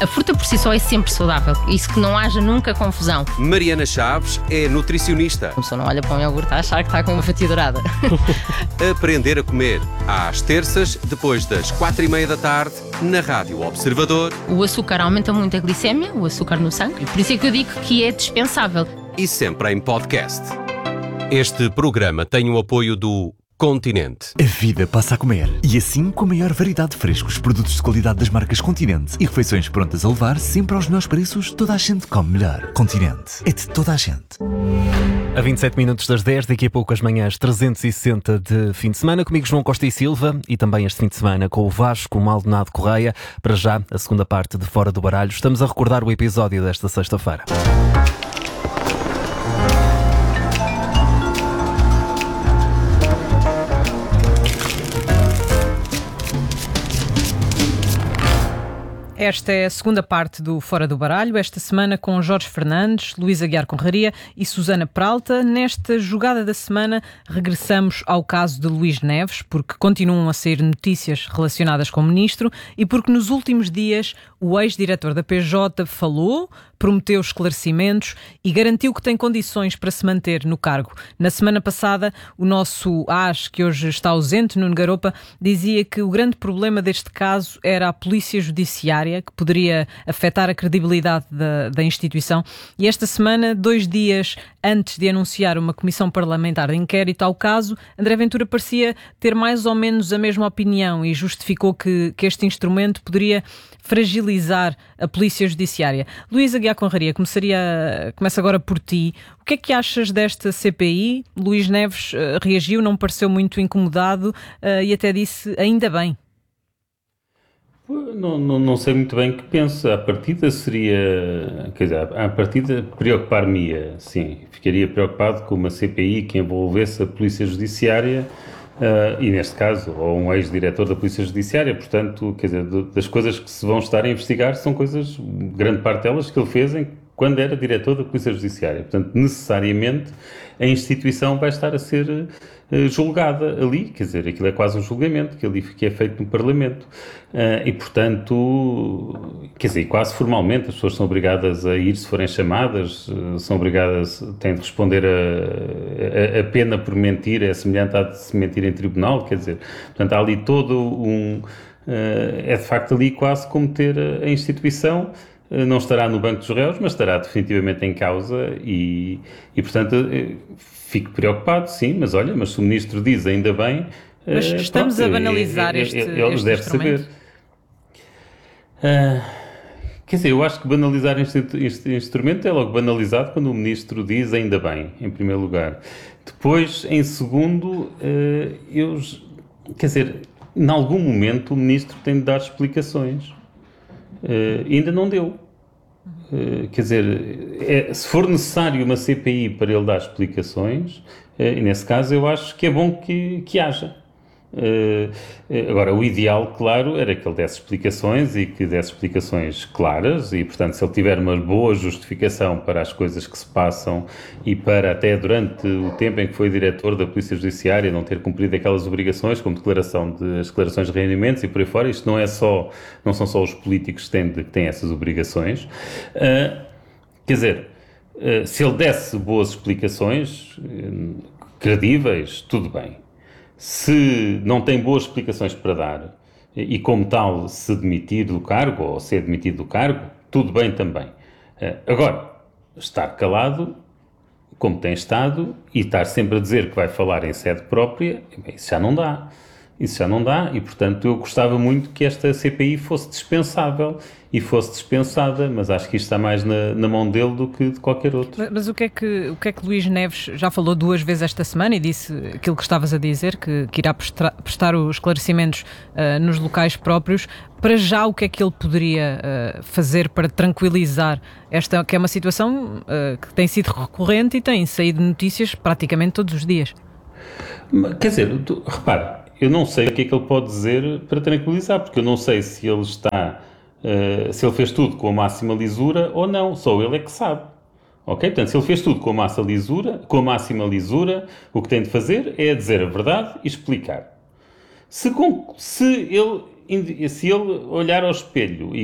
A fruta por si só é sempre saudável. Isso que não haja nunca confusão. Mariana Chaves é nutricionista. A pessoa não olha para um iogurte a achar que está com uma fatia dourada. Aprender a comer. Às terças, depois das 4:30 da tarde, na Rádio Observador. O açúcar aumenta muito a glicémia, o açúcar no sangue. Por isso é que eu digo que é dispensável. E sempre em podcast. Este programa tem o apoio do Continente. A vida passa a comer. E assim, com a maior variedade de frescos, produtos de qualidade das marcas Continente e refeições prontas a levar, sempre aos melhores preços, toda a gente come melhor. Continente. É de toda a gente. A 27 minutos das 10, daqui a pouco as manhãs 360 de fim de semana, comigo João Costa e Silva, e também este fim de semana com o Vasco Maldonado Correia. Para já, a segunda parte de Fora do Baralho. Estamos a recordar o episódio desta sexta-feira. Esta é a segunda parte do Fora do Baralho, esta semana com Jorge Fernandes, Luís Aguiar Conraria e Susana Peralta. Nesta jogada da semana regressamos ao caso de Luís Neves, porque continuam a sair notícias relacionadas com o ministro e porque nos últimos dias o ex-diretor da PJ falou, prometeu esclarecimentos e garantiu que tem condições para se manter no cargo. Na semana passada, o nosso AS, que hoje está ausente, Nuno Garopa, dizia que o grande problema deste caso era a Polícia Judiciária, que poderia afetar a credibilidade da instituição. E esta semana, 2 dias antes de anunciar uma comissão parlamentar de inquérito ao caso, André Ventura parecia ter mais ou menos a mesma opinião e justificou que este instrumento poderia fragilizar a Polícia Judiciária. Luís Aguiar Conraria, começa agora por ti. O que é que achas desta CPI? Luís Neves reagiu, não pareceu muito incomodado e até disse ainda bem. Não sei muito bem o que penso. À partida seria... Quer dizer, à partida preocupar-me-ia, sim. Ficaria preocupado com uma CPI que envolvesse a Polícia Judiciária e, neste caso, ou um ex-diretor da Polícia Judiciária. Portanto, quer dizer, das coisas que se vão estar a investigar são coisas, grande parte delas, que ele fez quando era diretor da Polícia Judiciária. Portanto, necessariamente, a instituição vai estar a ser julgada ali, quer dizer, aquilo é quase um julgamento que é feito no Parlamento. E, portanto, quer dizer, quase formalmente, as pessoas são obrigadas a ir, se forem chamadas, são obrigadas, têm de responder a pena por mentir, é semelhante à de se mentir em tribunal, quer dizer, portanto, há ali todo é de facto ali quase como ter a instituição. Não estará no banco dos réus, mas estará definitivamente em causa e portanto, fico preocupado, sim, mas olha, mas se o Ministro diz ainda bem... Mas estamos a banalizar este deve saber. Quer dizer, eu acho que banalizar este instrumento é logo banalizado quando o Ministro diz ainda bem, em primeiro lugar. Depois, em segundo, quer dizer, em algum momento o Ministro tem de dar explicações. Ainda não deu. Quer dizer, se for necessário uma CPI para ele dar explicações, e nesse caso eu acho que é bom que haja. Agora, o ideal, claro, era que ele desse explicações e que desse explicações claras e, portanto, se ele tiver uma boa justificação para as coisas que se passam e para até durante o tempo em que foi diretor da Polícia Judiciária não ter cumprido aquelas obrigações, como as declarações de rendimentos e por aí fora, isto não são só os políticos que têm essas obrigações. Quer dizer, se ele desse boas explicações credíveis, tudo bem. Se não tem boas explicações para dar e, como tal, se demitir do cargo ou ser demitido do cargo, tudo bem também. Agora, estar calado, como tem estado, e estar sempre a dizer que vai falar em sede própria, isso já não dá. Isso já não dá e, portanto, eu gostava muito que esta CPI fosse dispensável e fosse dispensada, mas acho que isto está mais na mão dele do que de qualquer outro. Mas o que é que Luís Neves já falou 2 vezes esta semana e disse aquilo que estavas a dizer, que irá prestar os esclarecimentos nos locais próprios. Para já, o que é que ele poderia fazer para tranquilizar esta, que é uma situação que tem sido recorrente e tem saído notícias praticamente todos os dias? Quer dizer, repara, eu não sei o que é que ele pode dizer para tranquilizar, porque eu não sei se ele se ele fez tudo com a máxima lisura ou não, só ele é que sabe. Ok? Portanto, se ele fez tudo com a máxima lisura, o que tem de fazer é dizer a verdade e explicar. Se ele se ele olhar ao espelho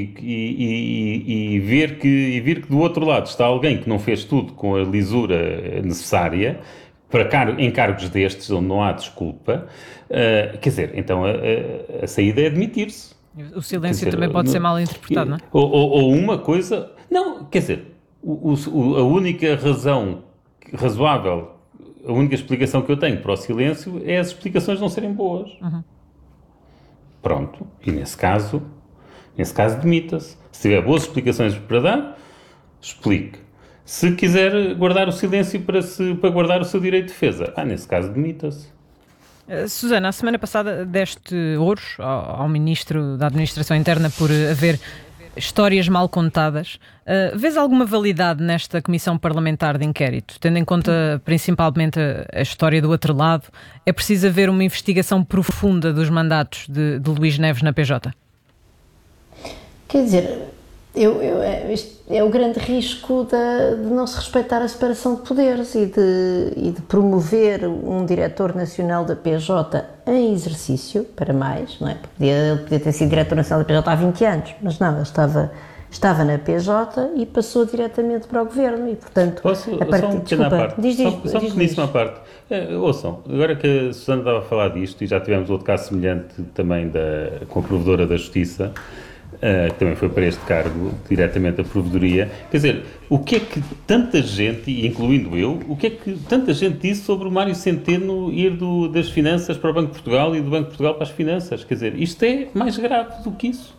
e vir que do outro lado está alguém que não fez tudo com a lisura necessária, para encargos destes, onde não há desculpa, quer dizer, então a saída é admitir-se. O silêncio também pode ser mal interpretado, não é? Ou uma coisa... Não, quer dizer, a única razão razoável, a única explicação que eu tenho para o silêncio é as explicações não serem boas. Uhum. Pronto. E nesse caso demita-se. Se tiver boas explicações para dar, explique. Se quiser guardar o silêncio para guardar o seu direito de defesa, nesse caso demita-se. Susana, a semana passada deste ouros ao Ministro da Administração Interna por haver histórias mal contadas. Vês alguma validade nesta Comissão Parlamentar de Inquérito? Tendo em conta principalmente a história do outro lado, é preciso haver uma investigação profunda dos mandatos de Luís Neves na PJ? Quer dizer, este é o grande risco de não se respeitar a separação de poderes e de promover um diretor nacional da PJ em exercício, para mais, não é? Ele podia ter sido diretor nacional da PJ há 20 anos, mas não, ele estava na PJ e passou diretamente para o governo e, portanto... Só uma pequena parte. Só uma pequeníssima parte. Ouçam, agora que a Susana estava a falar disto, e já tivemos outro caso semelhante também com a Provedora da Justiça, que também foi para este cargo, diretamente a Provedoria. Quer dizer, o que é que tanta gente, incluindo eu, o que é que tanta gente disse sobre o Mário Centeno ir das finanças para o Banco de Portugal e do Banco de Portugal para as finanças? Quer dizer, isto é mais grave do que isso.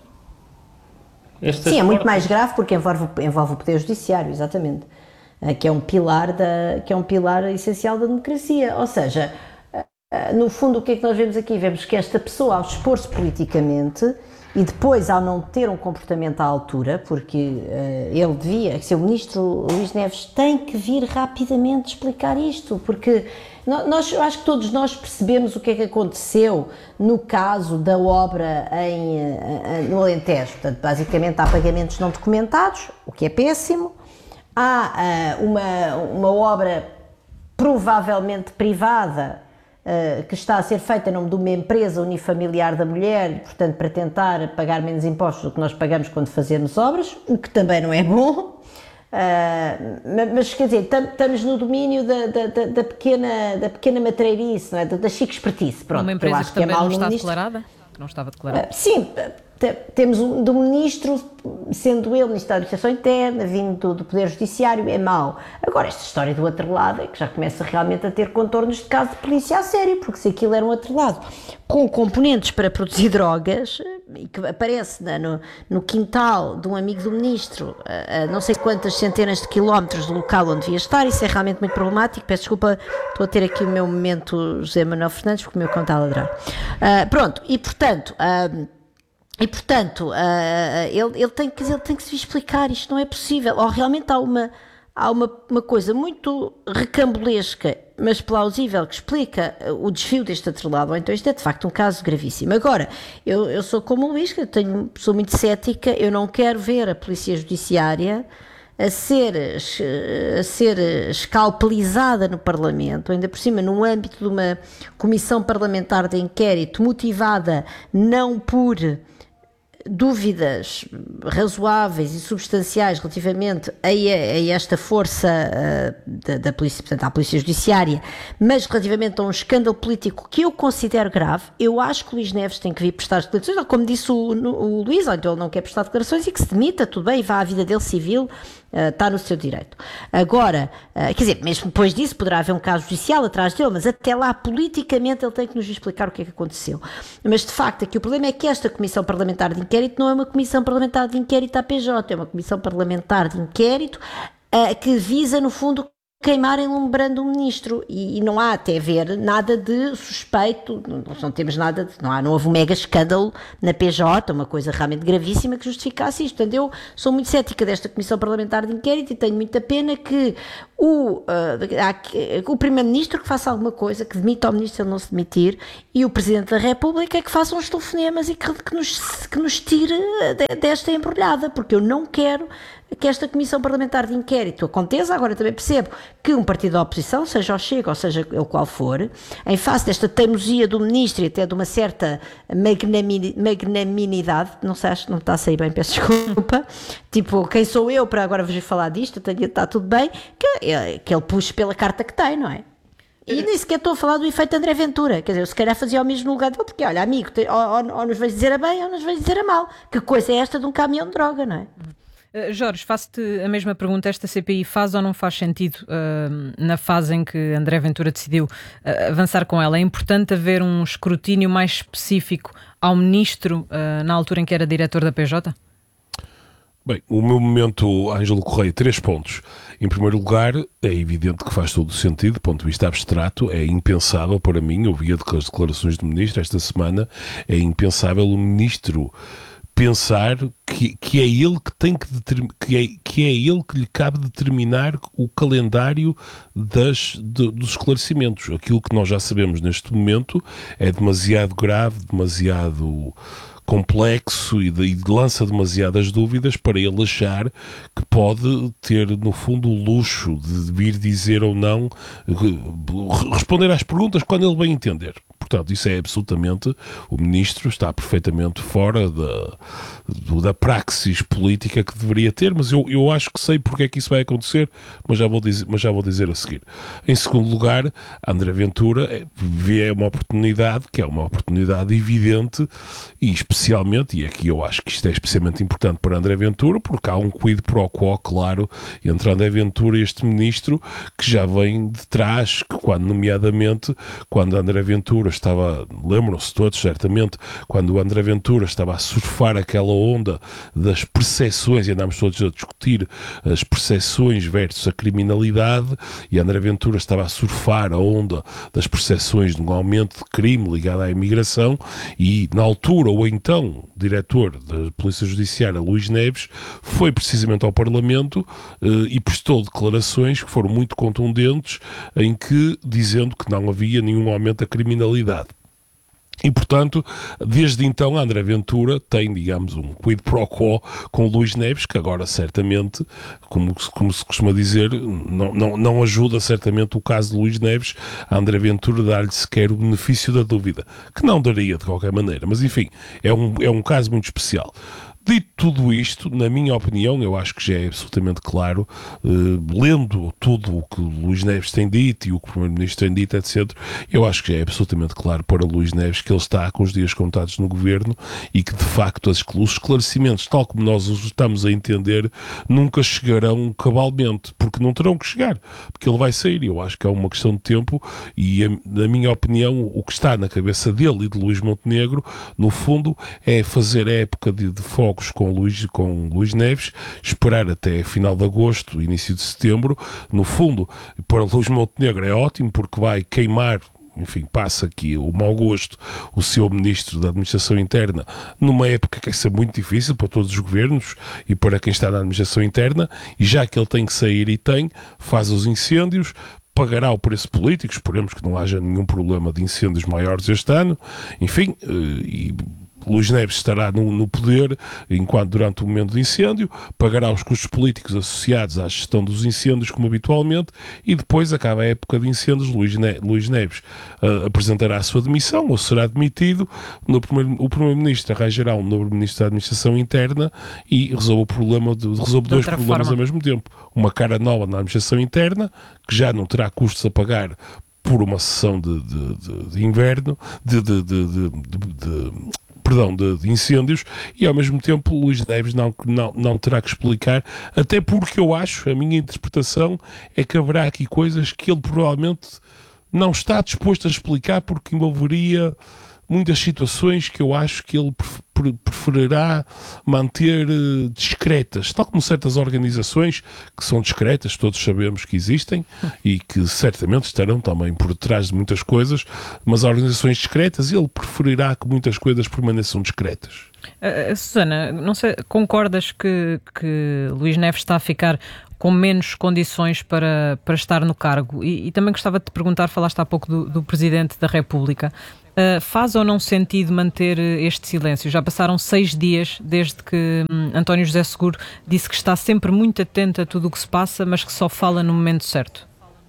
Sim, é muito mais grave porque envolve o Poder Judiciário, exatamente, que é um pilar essencial da democracia. Ou seja, no fundo, o que é que nós vemos aqui? Vemos que esta pessoa, ao expor-se politicamente e depois ao não ter um comportamento à altura, porque ele devia, o Ministro Luís Neves tem que vir rapidamente explicar isto, porque eu acho que todos nós percebemos o que é que aconteceu no caso da obra no Alentejo. Portanto, basicamente há pagamentos não documentados, o que é péssimo, há uma obra provavelmente privada que está a ser feita em nome de uma empresa unifamiliar da mulher, portanto para tentar pagar menos impostos do que nós pagamos quando fazemos obras, o que também não é bom. Mas quer dizer, estamos no domínio da pequena matreirice, não é? Da chique espertice. Pronto, uma empresa que também não está declarada? Não estava declarada? Sim, temos do Ministro, sendo ele Ministro da Administração Interna, vindo do Poder Judiciário, é mau. Agora, esta história do outro lado é que já começa realmente a ter contornos de caso de polícia a sério, porque se aquilo era um outro lado com componentes para produzir drogas, e que aparece no quintal de um amigo do Ministro, a não sei quantas centenas de quilómetros do local onde devia estar, isso é realmente muito problemático. Peço desculpa, estou a ter aqui o meu momento José Manuel Fernandes, porque o meu cão está a ladrar. Pronto, e portanto... ele tem que se explicar, isto não é possível, ou realmente há uma coisa muito recambolesca, mas plausível, que explica o desvio deste atrelado, ou então isto é de facto um caso gravíssimo. Agora, eu sou como o Luís, sou muito cética, eu não quero ver a Polícia Judiciária a ser escalpelizada no Parlamento, ainda por cima no âmbito de uma comissão parlamentar de inquérito motivada não por dúvidas razoáveis e substanciais relativamente a esta força da polícia, portanto à Polícia Judiciária, mas relativamente a um escândalo político que eu considero grave. Eu acho que o Luís Neves tem que vir prestar declarações, como disse o Luís, ou então ele não quer prestar declarações e que se demita, tudo bem, vá à vida dele civil, está no seu direito. Agora, quer dizer, mesmo depois disso poderá haver um caso judicial atrás dele, mas até lá politicamente ele tem que nos explicar o que é que aconteceu. Mas de facto aqui o problema é que esta Comissão Parlamentar de Inquérito não é uma Comissão Parlamentar de Inquérito à PJ, é uma Comissão Parlamentar de Inquérito que visa no fundo queimar enlumbrando o ministro e não há até ver nada de suspeito, não temos nada, não houve um mega escândalo na PJ, uma coisa realmente gravíssima que justificasse isto. Portanto, eu sou muito cética desta Comissão Parlamentar de Inquérito e tenho muita pena que o Primeiro-Ministro que faça alguma coisa, que demita o Ministro se ele não se demitir, e o Presidente da República que faça uns telefonemas e que nos tire desta embrulhada, porque eu não quero que esta Comissão Parlamentar de Inquérito aconteça. Agora também percebo que um partido da oposição, seja o Chega ou seja o qual for, em face desta teimosia do Ministro e até de uma certa magnanimidade, não sei, acho que não está a sair bem, peço desculpa, tipo, quem sou eu para agora vos falar disto, está tudo bem, que ele puxe pela carta que tem, não é? E nem sequer estou a falar do efeito André Ventura, quer dizer, eu se calhar fazia o mesmo no lugar dele, porque olha, amigo, ou nos vais dizer a bem ou nos vais dizer a mal, que coisa é esta de um caminhão de droga, não é? Jorge, faço-te a mesma pergunta. Esta CPI faz ou não faz sentido na fase em que André Ventura decidiu avançar com ela? É importante haver um escrutínio mais específico ao Ministro na altura em que era diretor da PJ? Bem, o meu momento, Ângelo Correia, 3 pontos. Em primeiro lugar, é evidente que faz todo o sentido, do ponto de vista abstrato, é impensável para mim, eu vi as declarações do Ministro esta semana, é impensável o Ministro pensar que é ele que tem que é ele que lhe cabe determinar o calendário dos esclarecimentos. Aquilo que nós já sabemos neste momento é demasiado grave, demasiado complexo e lança demasiadas dúvidas para ele achar que pode ter, no fundo, o luxo de vir dizer ou não, responder às perguntas quando ele bem entender. Portanto, isso é absolutamente, o Ministro está perfeitamente fora da praxis política que deveria ter, mas eu acho que sei porque é que isso vai acontecer, mas já vou dizer a seguir. Em segundo lugar, André Ventura vê uma oportunidade, que é uma oportunidade evidente, e especialmente, e aqui eu acho que isto é especialmente importante para André Ventura, porque há um quid pro quo, claro, entre André Ventura e este Ministro, que já vem de trás, que nomeadamente, quando André Ventura estava, lembram-se todos certamente, quando o André Ventura estava a surfar aquela onda das percepções, e andámos todos a discutir as percepções versus a criminalidade, e André Ventura estava a surfar a onda das percepções de um aumento de crime ligado à imigração, e na altura o então diretor da Polícia Judiciária, Luís Neves, foi precisamente ao Parlamento e prestou declarações que foram muito contundentes, dizendo que não havia nenhum aumento da criminalidade. E, portanto, desde então, André Ventura tem, digamos, um quid pro quo com Luís Neves, que agora, certamente, como se costuma dizer, não ajuda, certamente, o caso de Luís Neves a André Ventura dar-lhe sequer o benefício da dúvida, que não daria de qualquer maneira. Mas, enfim, é um caso muito especial. Dito tudo isto, na minha opinião, eu acho que já é absolutamente claro, lendo tudo o que Luís Neves tem dito e o que o Primeiro-Ministro tem dito, etc., eu acho que já é absolutamente claro para Luís Neves que ele está com os dias contados no Governo e que, de facto, os esclarecimentos, tal como nós os estamos a entender, nunca chegarão cabalmente, porque não terão que chegar, porque ele vai sair. Eu acho que é uma questão de tempo e, na minha opinião, o que está na cabeça dele e de Luís Montenegro, no fundo, é fazer a época de fogos com Luís Neves, esperar até final de agosto, início de setembro. No fundo, para Luís Montenegro é ótimo, porque vai queimar, enfim, passa aqui o mau gosto, o seu Ministro da Administração Interna, numa época que é muito difícil para todos os governos e para quem está na Administração Interna, e já que ele tem que sair faz os incêndios, pagará o preço político, esperemos que não haja nenhum problema de incêndios maiores este ano, enfim, e Luís Neves estará no poder durante o momento do incêndio, pagará os custos políticos associados à gestão dos incêndios, como habitualmente, e depois acaba a época de incêndios, Luís Neves apresentará a sua demissão, ou será demitido, o Primeiro-Ministro arranjará um novo Ministro da Administração Interna e resolve dois problemas ao mesmo tempo. Uma cara nova na Administração Interna, que já não terá custos a pagar por uma sessão de inverno, de incêndios, e ao mesmo tempo Luís Neves não terá que explicar, até porque eu acho, a minha interpretação é que haverá aqui coisas que ele provavelmente não está disposto a explicar, porque envolveria muitas situações que eu acho que ele preferirá manter discretas, tal como certas organizações que são discretas, todos sabemos que existem e que certamente estarão também por detrás de muitas coisas, mas organizações discretas, ele preferirá que muitas coisas permaneçam discretas. Susana, não sei, concordas que Luís Neves está a ficar com menos condições para estar no cargo. E também gostava de te perguntar, falaste há pouco do Presidente da República. Faz ou não sentido manter este silêncio? Já passaram 6 dias desde que António José Seguro disse que está sempre muito atento a tudo o que se passa, mas que só fala no momento certo.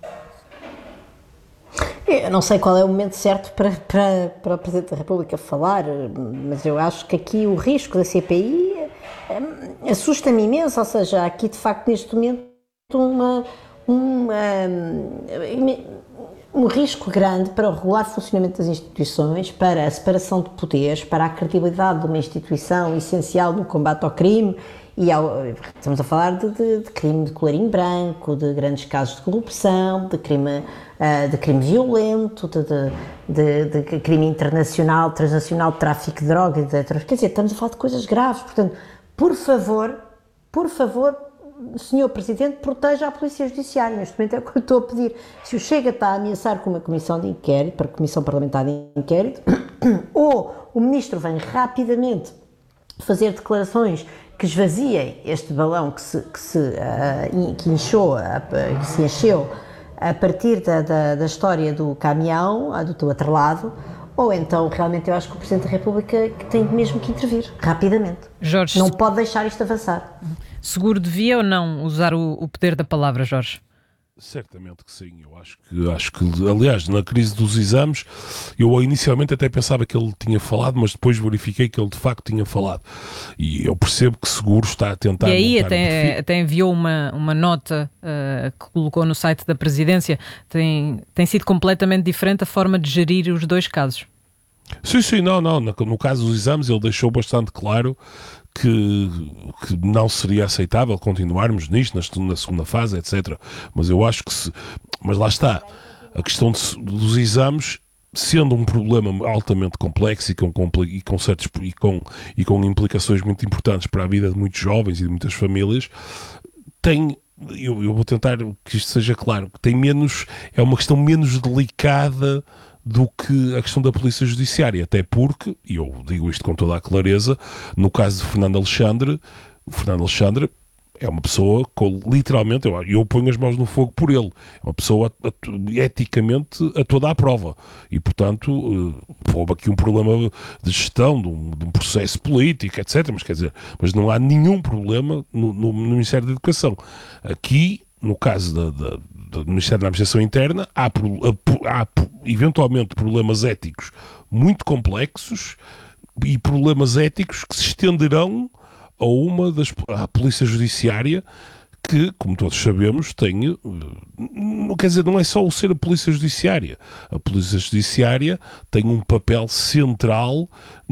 Eu não sei qual é o momento certo para o Presidente da República falar, mas eu acho que aqui o risco da CPI assusta-me imenso, ou seja, há aqui de facto neste momento um risco grande para o regular funcionamento das instituições, para a separação de poderes, para a credibilidade de uma instituição essencial no combate ao crime, estamos a falar de crime de colarinho branco, de grandes casos de corrupção, de crime violento, de crime internacional, transnacional, de tráfico de drogas, etc. Quer dizer, estamos a falar de coisas graves, portanto, por favor, Sr. Presidente, proteja a Polícia Judiciária. Neste momento é o que eu estou a pedir. Se o Chega está a ameaçar com uma comissão de inquérito, para a Comissão Parlamentar de Inquérito, ou o Ministro vem rapidamente fazer declarações que esvaziem este balão que se encheu a partir da história do caminhão, do atrelado, ou então realmente eu acho que o Presidente da República tem mesmo que intervir rapidamente. Jorge, não pode deixar isto avançar. Seguro devia ou não usar o poder da palavra, Jorge? Certamente que sim, eu acho que, aliás, na crise dos exames, eu inicialmente até pensava que ele tinha falado, mas depois verifiquei que ele de facto tinha falado. E eu percebo que Seguro está a tentar... E aí até enviou uma nota que colocou no site da Presidência. Tem sido completamente diferente a forma de gerir os dois casos. Sim, não. No caso dos exames ele deixou bastante claro que não seria aceitável continuarmos nisto, na segunda fase, etc. Mas eu acho que mas lá está, a questão dos exames, sendo um problema altamente complexo e com implicações muito importantes para a vida de muitos jovens e de muitas famílias, eu vou tentar que isto seja claro, é uma questão menos delicada do que a questão da Polícia Judiciária, até porque, e eu digo isto com toda a clareza, no caso de Fernando Alexandre, o Fernando Alexandre é uma pessoa com, literalmente, eu ponho as mãos no fogo por ele, é uma pessoa eticamente a toda a prova, e portanto houve aqui um problema de gestão de um processo político, etc, mas não há nenhum problema no Ministério da Educação. Aqui, no caso do Ministério da Administração Interna, há eventualmente problemas éticos muito complexos e problemas éticos que se estenderão à Polícia Judiciária, que, como todos sabemos, não é só o ser a Polícia Judiciária. A Polícia Judiciária tem um papel central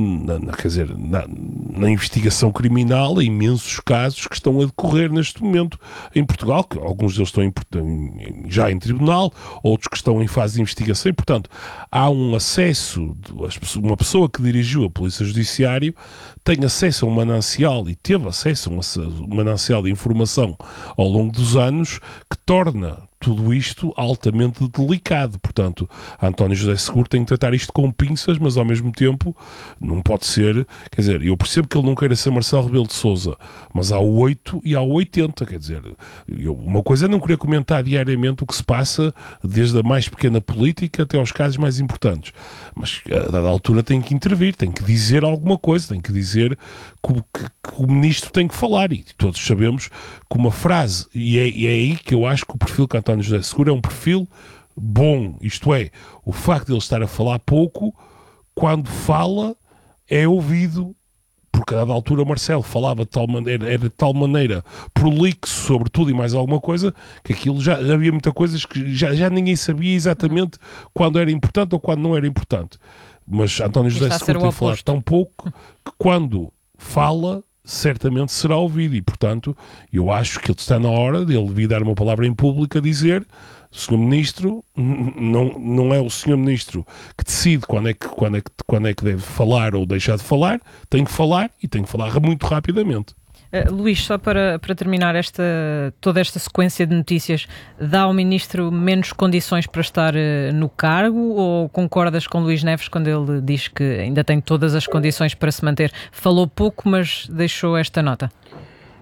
na investigação criminal, em imensos casos que estão a decorrer neste momento em Portugal, que alguns deles estão já em tribunal, outros que estão em fase de investigação, e, portanto, há um acesso, uma pessoa que dirigiu a Polícia Judiciária tem acesso a um manancial e teve acesso a um manancial de informação ao longo dos anos que torna tudo isto altamente delicado. Portanto, António José Seguro tem que tratar isto com pinças, mas ao mesmo tempo não pode ser, eu percebo que ele não queira ser Marcelo Rebelo de Sousa, mas há o 8 e há o 80, uma coisa é não querer comentar diariamente o que se passa, desde a mais pequena política até aos casos mais importantes, mas a dada altura tem que intervir, tem que dizer alguma coisa, tem que dizer que o ministro tem que falar, e todos sabemos que uma frase, e é aí que eu acho que o perfil que António José Seguro é um perfil bom, isto é, o facto de ele estar a falar pouco, quando fala é ouvido, porque a dada altura Marcelo falava era de tal maneira prolixo sobre tudo e mais alguma coisa, que aquilo já havia muitas coisas que já ninguém sabia exatamente quando era importante ou quando não era importante. Mas António José Seguro tem falado tão pouco que quando fala certamente será ouvido, e portanto eu acho que está na hora de ele vir dar uma palavra em público a dizer: o Sr. Ministro, não é o Sr. Ministro que decide quando é que deve falar ou deixar de falar, tem que falar, e tem que falar muito rapidamente. Luís, só para terminar toda esta sequência de notícias, dá ao Ministro menos condições para estar no cargo, ou concordas com Luís Neves quando ele diz que ainda tem todas as condições para se manter? Falou pouco, mas deixou esta nota.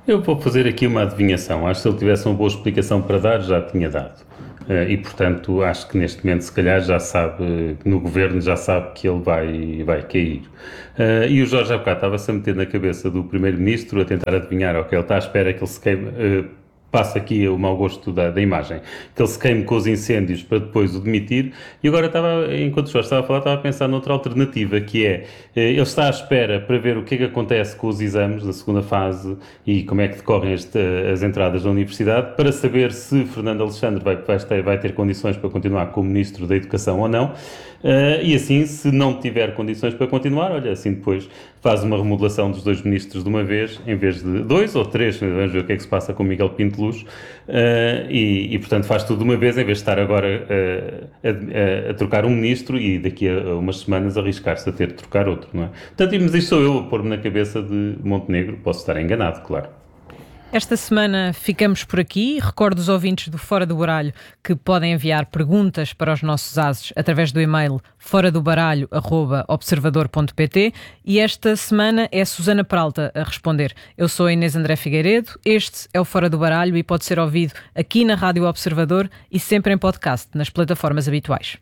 Eu vou fazer aqui uma adivinhação. Acho que se ele tivesse uma boa explicação para dar, já tinha dado. E, portanto, acho que neste momento, se calhar, já sabe, no governo já sabe que ele vai cair. E o Jorge há bocado estava-se a meter na cabeça do primeiro-ministro a tentar adivinhar, ok, ele está à espera que ele se queime... Passa aqui o mau gosto da imagem, que ele se queime com os incêndios para depois o demitir. E agora enquanto o Jorge estava a falar, estava a pensar noutra alternativa, que é, ele está à espera para ver o que é que acontece com os exames da segunda fase e como é que decorrem as entradas na universidade, para saber se Fernando Alexandre vai ter condições para continuar como Ministro da Educação ou não. E assim, se não tiver condições para continuar, olha, assim depois faz uma remodelação dos 2 ministros de uma vez, em vez de 2 ou 3, vamos ver o que é que se passa com Miguel Pinto Luz, e portanto faz tudo de uma vez, em vez de estar agora a trocar um ministro e daqui a umas semanas arriscar-se a ter de trocar outro, não é? Portanto, mas isto sou eu a pôr-me na cabeça de Montenegro, posso estar enganado, claro. Esta semana ficamos por aqui. Recordo os ouvintes do Fora do Baralho que podem enviar perguntas para os nossos ases através do e-mail foradobaralho@observador.pt, e esta semana é Susana Peralta a responder. Eu sou a Inês André Figueiredo, este é o Fora do Baralho e pode ser ouvido aqui na Rádio Observador e sempre em podcast nas plataformas habituais.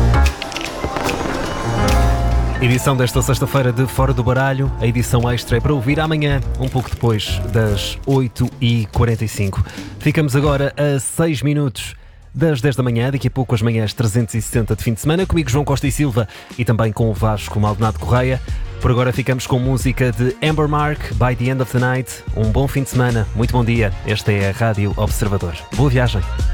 Edição desta sexta-feira de Fora do Baralho. A edição extra é para ouvir amanhã, um pouco depois das 8h45. Ficamos agora a 6 minutos das 10 da manhã, daqui a pouco as manhãs 360 de fim de semana, comigo João Costa e Silva e também com o Vasco Maldonado Correia. Por agora ficamos com música de Amber Mark, By the End of the Night. Um bom fim de semana, muito bom dia. Esta é a Rádio Observador. Boa viagem.